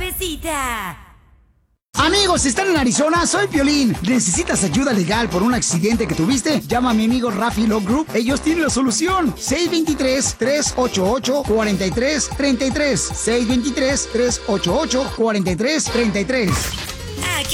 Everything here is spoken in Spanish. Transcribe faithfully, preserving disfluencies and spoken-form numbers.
cabecita. Amigos, si están en Arizona, soy Piolín. ¿Necesitas ayuda legal por un accidente que tuviste? Llama a mi amigo Rafi Law Group. Ellos tienen la solución. seis dos tres, tres ocho ocho, cuatro tres tres tres. seis dos tres, tres ocho ocho, cuatro tres tres tres. Aquí